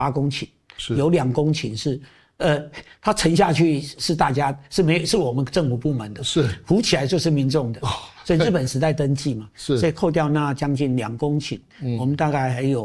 公顷， 是有2公顷是。它沉下去是大家是我们政府部门的， 是浮起来就是民众的，所以日本时代登记嘛， 是， 所以扣掉那将近2公顷，我们大概还有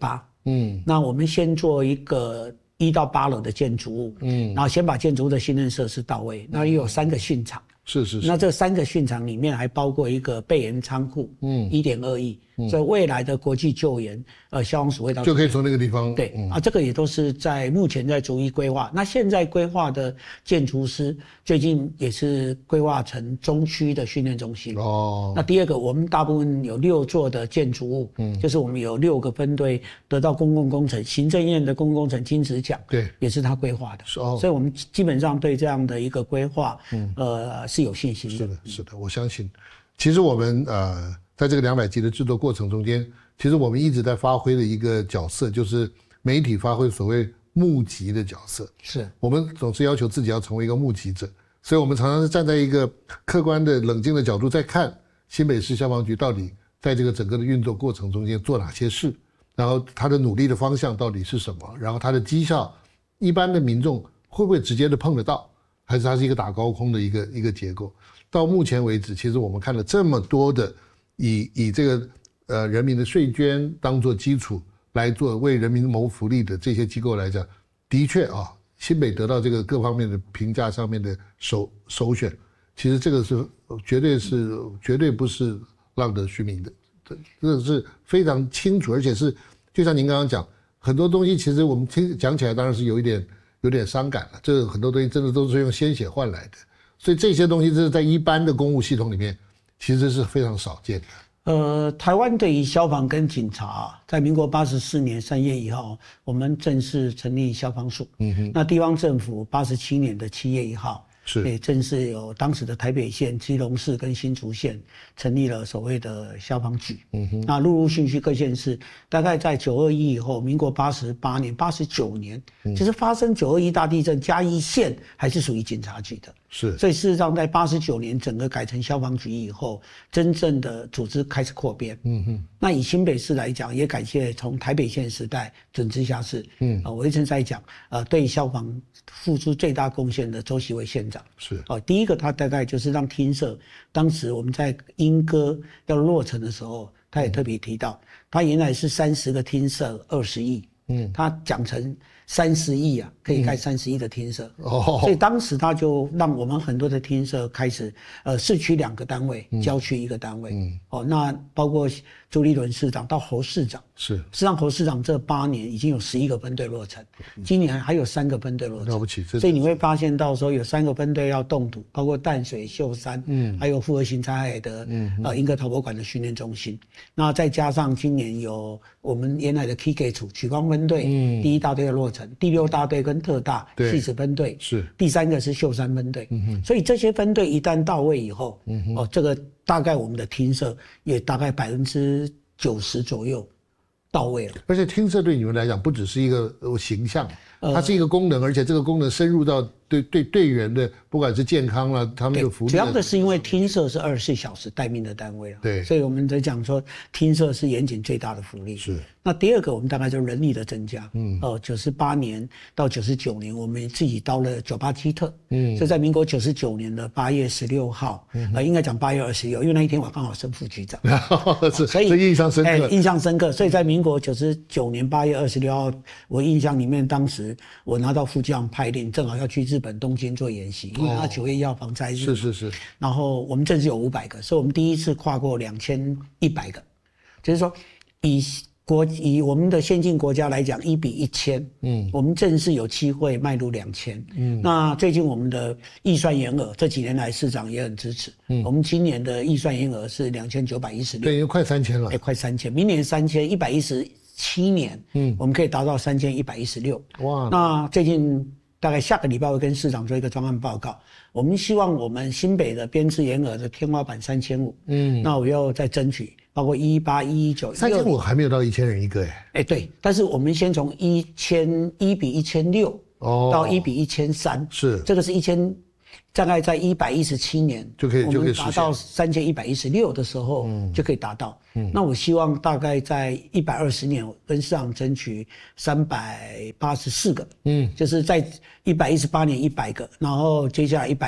5.8，那我们先做一个1到8楼的建筑物，然后先把建筑物的信任设施到位，那也有3个训场， 是， 那这3个训场里面还包括一个备援仓库，1.2亿，所以未来的国际救援，消防署会到就可以从那个地方， 对，这个也都是目前在逐一规划。那现在规划的建筑师最近也是规划成中区的训练中心。那第二个，我们大部分有6座的建筑物，就是我们有6个分队得到公共工程行政院的公共工程金质奖， 对， 也是他规划的。所以我们基本上对这样的一个规划，是有信心的。 是的，我相信。其实我们在这个200集的制作过程中间，其实我们一直在发挥的一个角色，就是媒体发挥所谓目击的角色。 是我们总是要求自己要成为一个目击者，所以我们常常是站在一个客观的、冷静的角度在看新北市消防局到底在这个整个的运作过程中间做哪些事，然后他的努力的方向到底是什么，然后他的绩效，一般的民众会不会直接的碰得到，还是它是一个打高空的一个结构。到目前为止，其实我们看了这么多的以这个人民的税捐当作基础来做为人民谋福利的这些机构来讲，的确新北得到这个各方面的评价上面的首选，其实这个是绝对不是浪得虚名的，这个是非常清楚，而且是就像您刚刚讲，很多东西其实我们讲起来当然是有点伤感了，这很多东西真的都是用鲜血换来的。所以这些东西是在一般的公务系统里面，其实是非常少见的。 台湾对于消防跟警察，在民国84年3月1号，我们正式成立消防署。那地方政府87年的7月1号，也正式有当时的台北县、基隆市跟新竹县成立了所谓的消防局。那陆陆续续各县市，大概在921以后，民国88年、89年，其实发生921大地震，嘉义县还是属于警察局的。所以事实上，在89年整个改成消防局以后，真正的组织开始扩编。那以新北市来讲，也感谢从台北县时代准直辖市，我一直在讲，对消防付出最大贡献的周锡伟县长。第一个他大概就是让厅舍，当时我们在莺歌要落成的时候，他也特别提到，他原来是30个厅舍20亿，他讲成30亿啊，可以盖30亿的厅舍，所以当时他就让我们很多的厅舍开始，市区2个单位，郊区1个单位，那包括朱立伦市长到侯市长，事实上侯市长这8年已经有11个分队落成，今年还有3个分队落成， 了不起， 所以你会发现到说有3个分队要动土，包括淡水、秀山，还有复合型灾害的莺歌陶博馆的训练中心，那再加上今年有我们原来的 KK 处曲光分队，第1大队的落成，第6大队跟特大戏分队，第3个是秀山分队，所以这些分队一旦到位以后，这个大概我们的厅舍也大概90%左右到位了。 而且厅舍对你们来讲不只是一个形象，它是一个功能，而且这个功能深入到对队员的不管是健康啦，他们的福利。 主要的是因为厅舍是24小时待命的单位， 对， 所以我们在讲说厅舍是严谨最大的福利。那第2个我们大概就是人力的增加，98年到99年我们自己到了98基特，所以在民国99年的8月16号，应该讲8月26，因为那一天我刚好升副局长， 所以印象深刻， 印象深刻。所以在民国99年8月26号，我印象里面当时我拿到副局长派令，正好要去日本东京做演习，因为他9月要防灾日， 是。 然后我们这次有500个，所以我们第一次跨过2100个，就是说以我们的先进国家来讲，1比1000，我们正式有机会迈入2000。那最近我们的预算员额，这几年来市长也很支持，我们今年的预算员额是2916， 对，快3000了， 快3000，明年3117年，我们可以达到3116。哇，那最近大概下个礼拜会跟市长做一个专案报告，我们希望我们新北的编制员额的天花板3500，那我要再争取。包括118、119、 3500还没有到1000人一个对，但是我们先从1比1600到1比1300，这个是大概在117年就可以我们达到3116的时候就可以达到。那我希望大概在120年跟市场争取384个，就是在118年100个，然后接下来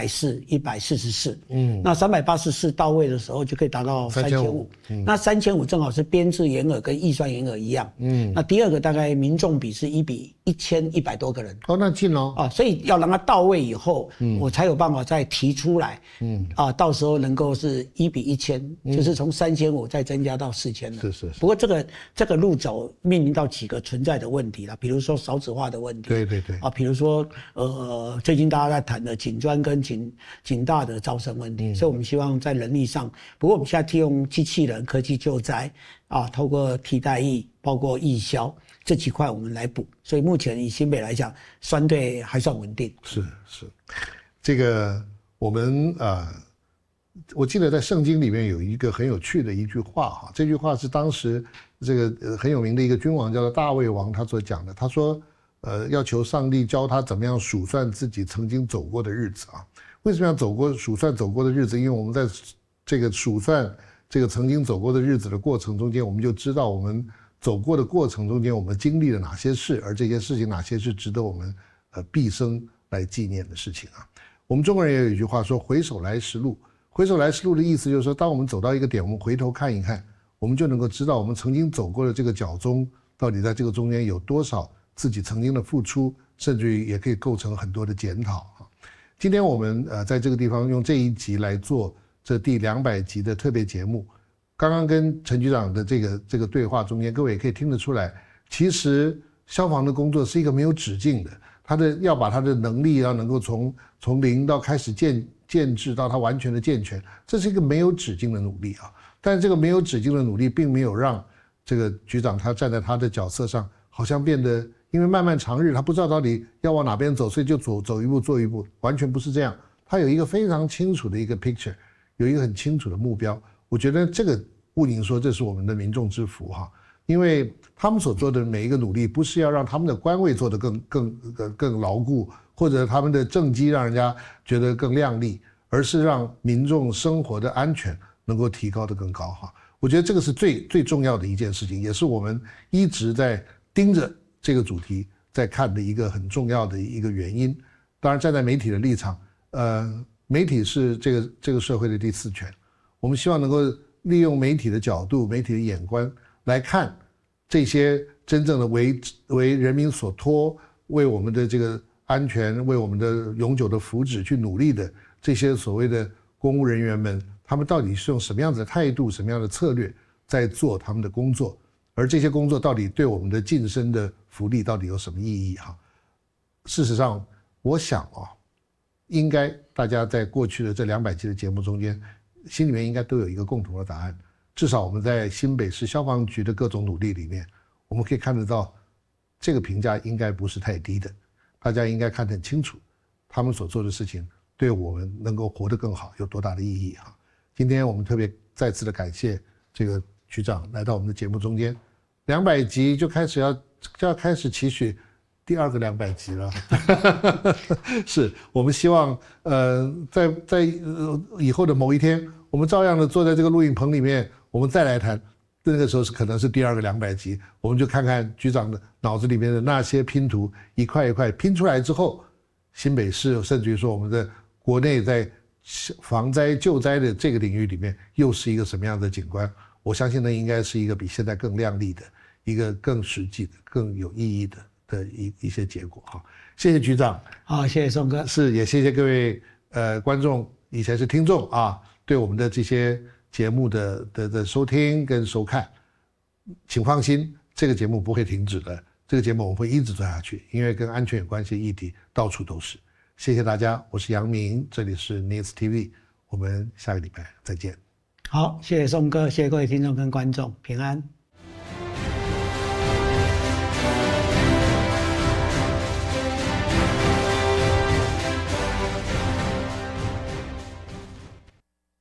144，那384到位的时候就可以达到3500，那3500正好是编制员额跟预算员额一样，那第二个大概民众比是1比1100多个人， 那近哦， 所以要让它到位以后，我才有办法再提出来，到时候能够是1比1000，就是从3500再增加到4000了。 是。 不过这个路走面临到几个存在的问题啦，比如说少子化的问题， 对， 比如说最近大家在谈的警专跟警大的招生问题，所以我们希望在人力上，不过我们现在利用机器人、科技救灾透过替代役，包括义消这几块我们来补，所以目前以新北来讲，相对还算稳定。 是，这个我们我记得在圣经里面有一个很有趣的一句话哈，这句话是当时这个很有名的一个君王叫做大卫王他所讲的，他说要求上帝教他怎么样数算自己曾经走过的日子啊。为什么要数算走过的日子？因为我们在这个数算这个曾经走过的日子的过程中间，我们就知道我们走过的过程中间我们经历了哪些事，而这些事情哪些是值得我们毕生来纪念的事情啊。我们中国人也有一句话说回首来时路，回首来时路的意思就是说，当我们走到一个点，我们回头看一看，我们就能够知道我们曾经走过的这个脚踪到底在这个中间有多少自己曾经的付出，甚至于也可以构成很多的检讨。今天我们在这个地方用这一集来做这第200集的特别节目，刚刚跟陈局长的这个对话中间，各位也可以听得出来，其实消防的工作是一个没有止境的，要把他的能力要能够从零到开始建制到他完全的健全，这是一个没有止境的努力啊。但是这个没有止境的努力并没有让这个局长他站在他的角色上好像变得因为漫漫长日他不知道到底要往哪边走，所以就走一步做一步，完全不是这样。他有一个非常清楚的一个 picture， 有一个很清楚的目标。我觉得这个毋宁说这是我们的民众之福哈，因为他们所做的每一个努力不是要让他们的官位做得更牢固，或者他们的政绩让人家觉得更亮丽，而是让民众生活的安全能够提高得更高哈。我觉得这个是最重要的一件事情，也是我们一直在盯着这个主题在看的一个很重要的一个原因。当然站在媒体的立场，媒体是这个社会的第四权，我们希望能够利用媒体的角度、媒体的眼光来看这些真正的为人民所托，为我们的这个安全、为我们的永久的福祉去努力的这些所谓的公务人员们，他们到底是用什么样子的态度、什么样的策略在做他们的工作，而这些工作到底对我们的晋升的福利到底有什么意义哈？事实上，我想应该大家在过去的这200期的节目中间，心里面应该都有一个共同的答案。至少我们在新北市消防局的各种努力里面，我们可以看得到，这个评价应该不是太低的。大家应该看得很清楚，他们所做的事情对我们能够活得更好有多大的意义哈。今天我们特别再次的感谢这个局长来到我们的节目中间，200集就要开始期许第2个200集了。是我们希望在以后的某一天，我们照样的坐在这个录影棚里面，我们再来谈，那个时候可能是第2个200集，我们就看看局长的脑子里面的那些拼图一块一块拼出来之后，新北市甚至于说我们的国内在防灾救灾的这个领域里面又是一个什么样的景观。我相信那应该是一个比现在更亮丽的一个更实际的更有意义的一些结果哈。谢谢局长。 好，谢谢宋哥。 是，也谢谢各位观众以前是听众啊，对我们的这些节目的收听跟收看，请放心，这个节目不会停止的，这个节目我们会一直做下去，因为跟安全有关系的议题到处都是。谢谢大家，我是杨明，这里是 News TV， 我们下个礼拜再见。 好，谢谢宋哥，谢谢各位听众跟观众，平安。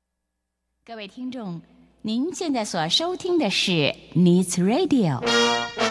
各位听众，您现在所收听的是 News Radio。